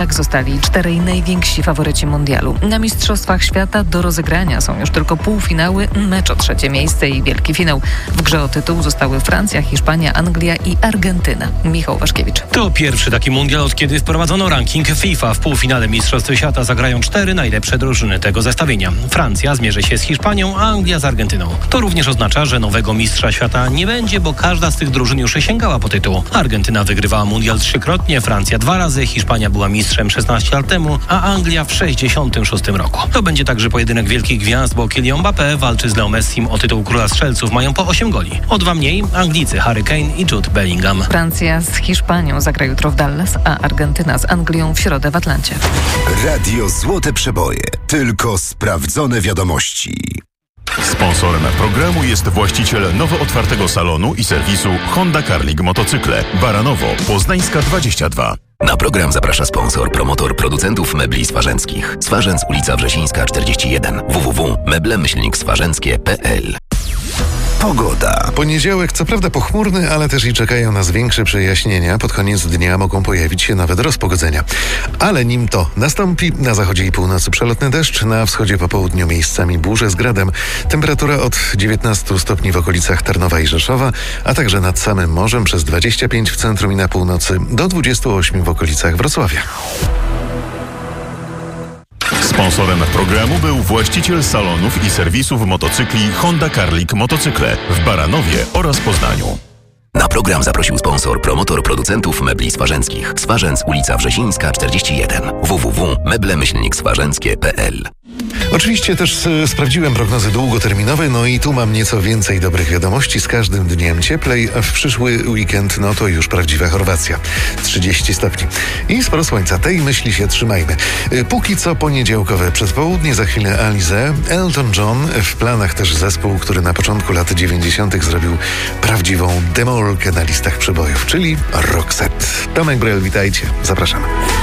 poniedziałek zostali 4 najwięksi faworyci mundialu. Na Mistrzostwach Świata do rozegrania są już tylko półfinały, mecz o 3. miejsce i wielki finał. W grze o tytuł zostały Francja, Hiszpania, Anglia i Argentyna. Michał Waszkiewicz. To pierwszy taki mundial, od kiedy wprowadzono ranking FIFA. W półfinale Mistrzostw Świata zagrają 4 najlepsze drużyny tego zestawienia. Francja zmierzy się z Hiszpanią, a Anglia z Argentyną. To również oznacza, że nowego mistrza świata nie będzie, bo każda z tych drużyn już sięgała po tytuł. Argentyna wygrywała mundial 3-krotnie, Francja 2 razy, Hiszpania była mistrzem 16 lat temu, a Anglia w 66 roku. To będzie także pojedynek wielkich gwiazd, bo Kylian Mbappé walczy z Leo Messim o tytuł króla strzelców. Mają po 8 goli. O 2 mniej Anglicy Harry Kane i Jude Bellingham. Francja z Hiszpanią zagra jutro w Dallas, a Argentyna z Anglią w środę w Atlancie. Radio Złote Przeboje. Tylko sprawdzone wiadomości. Sponsorem programu jest właściciel nowo otwartego salonu i serwisu Honda Carling Motocykle. Baranowo, Poznańska 22. Na program zaprasza sponsor, promotor producentów mebli swarzęckich. Swarzędz, ulica Wrzesińska 41. www.meble-swarzęckie.pl. Pogoda. Poniedziałek co prawda pochmurny, ale też i czekają nas większe przejaśnienia. Pod koniec dnia mogą pojawić się nawet rozpogodzenia. Ale nim to nastąpi, na zachodzie i północy przelotny deszcz, na wschodzie po południu miejscami burze z gradem. Temperatura od 19 stopni w okolicach Tarnowa i Rzeszowa, a także nad samym morzem przez 25 w centrum i na północy, do 28 w okolicach Wrocławia. Sponsorem programu był właściciel salonów i serwisów motocykli Honda Carling Motocykle w Baranowie oraz Poznaniu. Na program zaprosił sponsor, promotor producentów mebli swarzęckich. Swarzędz, ulica Wrzesińska 41. www.meble-swarzęckie.pl. Oczywiście też sprawdziłem prognozy długoterminowe, no i tu mam nieco więcej dobrych wiadomości. Z każdym dniem cieplej, a w przyszły weekend no to już prawdziwa Chorwacja. 30 stopni. I sporo słońca. Tej myśli się trzymajmy. Póki co poniedziałkowe przedpołudnie, za chwilę Alizé, Elton John, w planach też zespół, który na początku lat 90. zrobił prawdziwą demolkę na listach przebojów, czyli Roxette. Tomek Brel, witajcie. Zapraszamy.